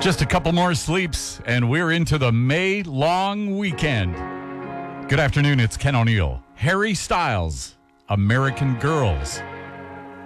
Just a couple more sleeps, and we're into the May long weekend. Good afternoon, it's Ken O'Neill. Harry Styles, American Girls.